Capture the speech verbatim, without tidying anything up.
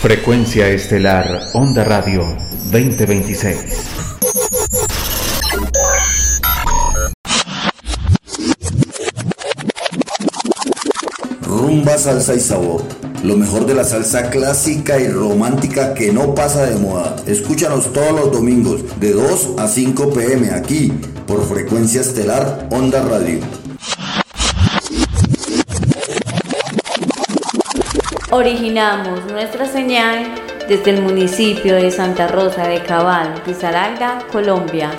Frecuencia Estelar Onda Radio veinte veintiséis. Rumba, salsa y sabor. Lo mejor de la salsa clásica y romántica que no pasa de moda. Escúchanos todos los domingos de dos a cinco pe eme aquí por Frecuencia Estelar Onda Radio. Originamos nuestra señal desde el municipio de Santa Rosa de Cabal, Risaralda, Colombia.